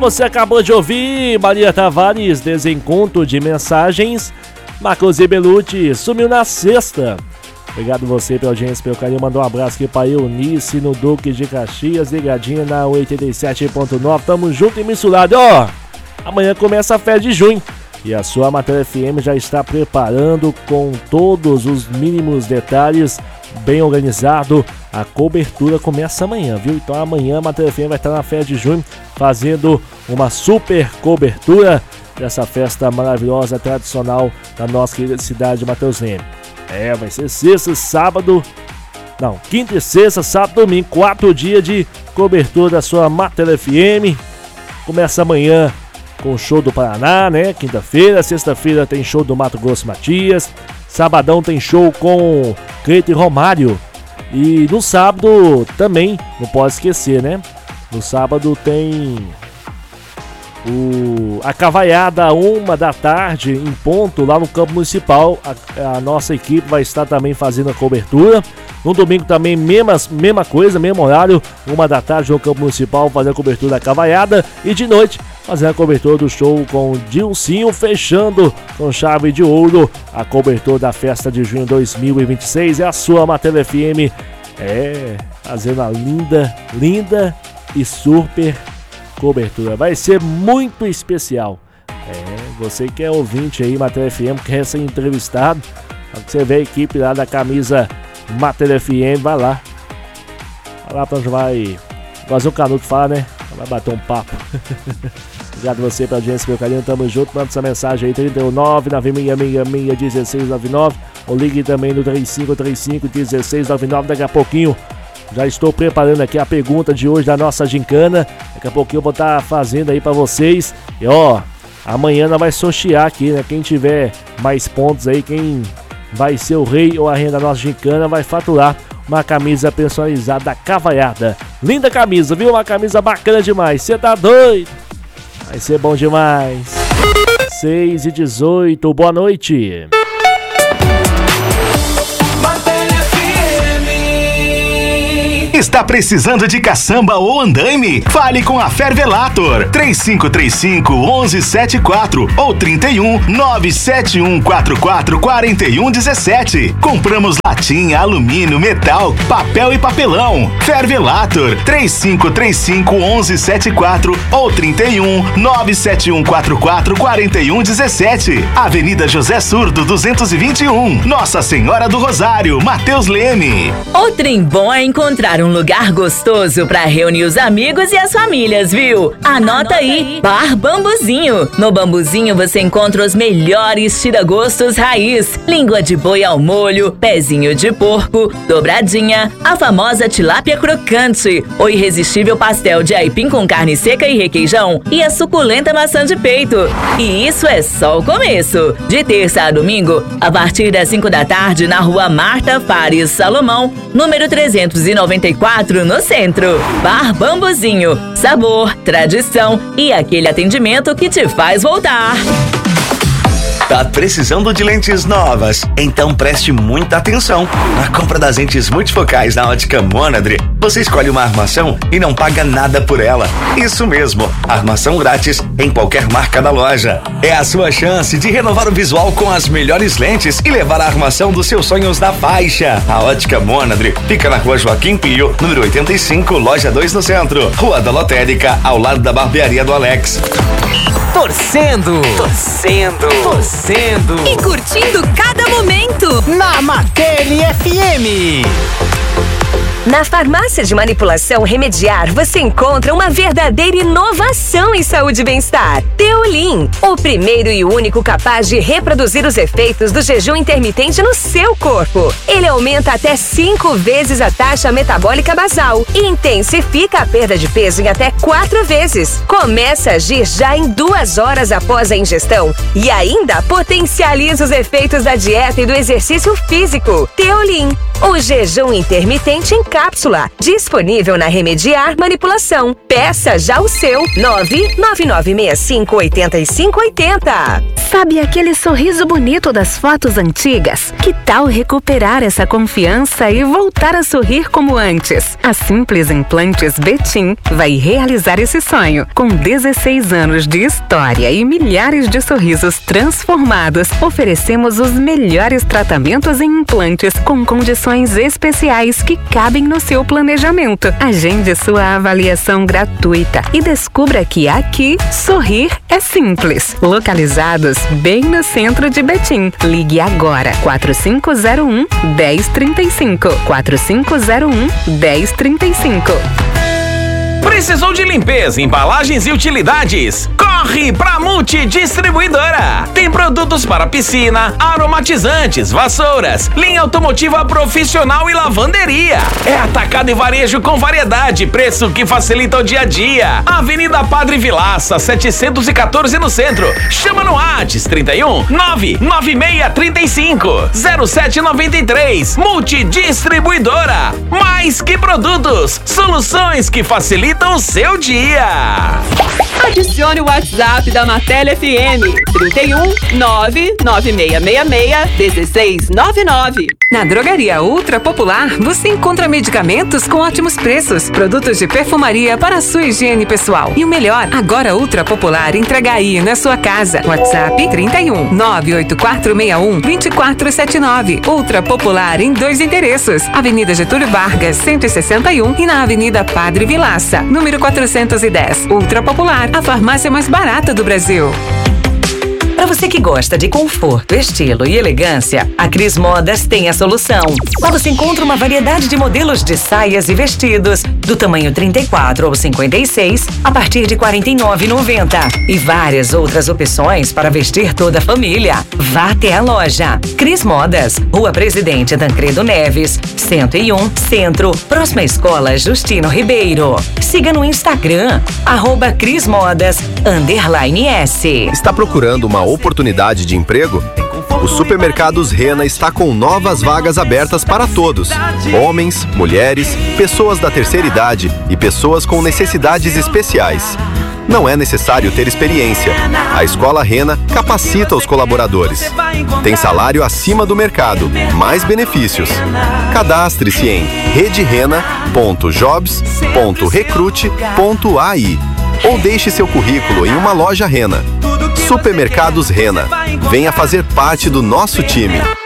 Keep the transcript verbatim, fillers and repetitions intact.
você acabou de ouvir Maria Tavares, Desencontro de Mensagens. Marcos e Belucci, Sumiu na Sexta. Obrigado você pela audiência, pelo carinho. Mandou um abraço aqui pra Eunice no Duque de Caxias, ligadinha na oitenta e sete ponto nove. Tamo junto e misturado. Ó, amanhã começa a festa de junho e a sua Matéria F M já está preparando com todos os mínimos detalhes, bem organizado. A cobertura começa amanhã, viu? Então amanhã a Matéria F M vai estar na festa de junho fazendo uma super cobertura dessa festa maravilhosa, tradicional da nossa querida cidade de Mateus Leme. É, vai ser sexta, sábado, não, quinta e sexta, sábado, domingo, quatro dias de cobertura da sua Matéria F M. Começa amanhã com o show do Paraná, né? Quinta-feira, sexta-feira tem show do Mato Grosso Matias, sabadão tem show com Cleito e Romário. E no sábado também, não pode esquecer, né? No sábado tem o, a cavaiada, uma da tarde, em ponto, lá no campo municipal. A, a nossa equipe vai estar também fazendo a cobertura. No domingo também, mesma, mesma coisa, mesmo horário, uma da tarde no campo municipal, fazendo a cobertura da cavaiada. E de noite, fazendo a cobertura do show com o Dilcinho, fechando com chave de ouro a cobertura da festa de junho dois mil e vinte e seis. É a sua Matéria F M, é, fazendo a linda, linda e super cobertura. Vai ser muito especial. É, você que é ouvinte aí, Matéria F M, quer ser entrevistado, você vê a equipe lá da camisa Matéria F M, vai lá. Vai lá pra onde vai fazer o Canuto fala, né? Vai bater um papo. Obrigado você pela audiência, meu carinho, tamo junto. Manda essa mensagem aí, trinta e nove, nove seis seis seis, dezesseis noventa e nove. Ou ligue também no três cinco três cinco, dezesseis noventa e nove. Daqui a pouquinho já estou preparando aqui a pergunta de hoje da nossa gincana. Daqui a pouquinho eu vou estar fazendo aí pra vocês. E ó, amanhã nós vai sortear aqui, né? Quem tiver mais pontos aí, quem vai ser o rei ou a rainha da nossa gincana, vai faturar uma camisa personalizada cavaiada. Linda camisa, viu? Uma camisa bacana demais. Você tá doido? Vai ser bom demais. seis e dezoito, boa noite. Está precisando de caçamba ou andaime? Fale com a Fervelator. três cinco três cinco, um um sete quatro ou trinta e um, nove sete um quatro quatro, quatro um um sete. Compramos latinha, alumínio, metal, papel e papelão. Fervelator. três cinco três cinco, um um sete quatro ou trinta e um, nove sete um quatro quatro, quatro um um sete. Avenida José Surdo, duzentos e vinte e um. Nossa Senhora do Rosário, Mateus Leme. O trem bom é encontrar um lugar gostoso para reunir os amigos e as famílias, viu? Anota, Anota aí, aí, Bar Bambuzinho. No Bambuzinho você encontra os melhores tira-gostos raiz, língua de boi ao molho, pezinho de porco, dobradinha, a famosa tilápia crocante, o irresistível pastel de aipim com carne seca e requeijão e a suculenta maçã de peito. E isso é só o começo. De terça a domingo, a partir das cinco da tarde, na rua Marta Fares Salomão, número trezentos e noventa e quatro, no centro. Bar Bambuzinho. Sabor, tradição e aquele atendimento que te faz voltar. Tá precisando de lentes novas? Então preste muita atenção. Na compra das lentes multifocais na Ótica Monadre, você escolhe uma armação e não paga nada por ela. Isso mesmo, armação grátis em qualquer marca da loja. É a sua chance de renovar o visual com as melhores lentes e levar a armação dos seus sonhos na faixa. A Ótica Monadre fica na rua Joaquim Pio, número oitenta e cinco, loja dois, no centro. Rua da Lotérica, ao lado da barbearia do Alex. Torcendo, torcendo, torcendo e curtindo cada momento na Matéria F M. Na farmácia de manipulação Remediar, você encontra uma verdadeira inovação em saúde e bem-estar. Teolin, o primeiro e único capaz de reproduzir os efeitos do jejum intermitente no seu corpo. Ele aumenta até cinco vezes a taxa metabólica basal e intensifica a perda de peso em até quatro vezes. Começa a agir já em duas horas após a ingestão e ainda potencializa os efeitos da dieta e do exercício físico. Teolin, o jejum intermitente em cápsula. Disponível na Remediar Manipulação. Peça já o seu. nove nove nove seis cinco oito cinco oito zero. Sabe aquele sorriso bonito das fotos antigas? Que tal recuperar essa confiança e voltar a sorrir como antes? A Simples Implantes Betim vai realizar esse sonho. Com dezesseis anos de história e milhares de sorrisos transformados, oferecemos os melhores tratamentos em implantes com condições especiais que cabem no seu planejamento. Agende sua avaliação gratuita e descubra que aqui sorrir é simples. Localizados bem no centro de Betim. Ligue agora quatro cinco zero um, um zero três cinco. quatro cinco zero um, um zero três cinco. Precisou de limpeza, embalagens e utilidades? Corre pra Multidistribuidora! Tem produtos para piscina, aromatizantes, vassouras, linha automotiva profissional e lavanderia. É atacado e varejo com variedade, preço que facilita o dia a dia. Avenida Padre Vilaça, setecentos e quatorze no centro. Chama no WhatsApp trinta e um, nove nove seis três cinco, zero sete nove três. Multidistribuidora. Mais que produtos, soluções que facilitam o seu dia. Adicione o WhatsApp da Martelo F M trinta e um, nove nove seis seis seis, um seis nove nove. Na Drogaria Ultra Popular, você encontra medicamentos com ótimos preços, produtos de perfumaria para a sua higiene pessoal. E o melhor, agora Ultra Popular entrega aí na sua casa. WhatsApp trinta e um, nove oito quatro seis um, dois quatro sete nove. Ultra Popular em dois endereços. Avenida Getúlio Vargas, cento e sessenta e um e na Avenida Padre Vilaça, número quatrocentos e dez. Ultra Popular, a farmácia mais barata do Brasil. Para você que gosta de conforto, estilo e elegância, a Cris Modas tem a solução. Lá você encontra uma variedade de modelos de saias e vestidos do tamanho trinta e quatro ou cinquenta e seis a partir de quarenta e nove reais e noventa centavos e várias outras opções para vestir toda a família. Vá até a loja Cris Modas, Rua Presidente Tancredo Neves, cento e um, Centro, próxima à Escola Justino Ribeiro. Siga no Instagram, arroba Cris Modas, underline S. Está procurando uma oportunidade de emprego? O Supermercados Rena está com novas vagas abertas para todos. Homens, mulheres, pessoas da terceira idade e pessoas com necessidades especiais. Não é necessário ter experiência. A Escola Rena capacita os colaboradores. Tem salário acima do mercado, mais benefícios. Cadastre-se em rede rena ponto jobs ponto recrute ponto a i ou deixe seu currículo em uma loja Rena. Supermercados Rena. Venha fazer parte do nosso time.